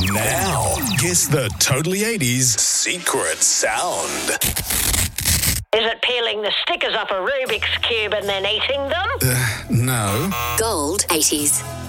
Now, guess the Totally 80s secret sound. Is it peeling the stickers off a Rubik's Cube and then eating them? No. Gold 80s.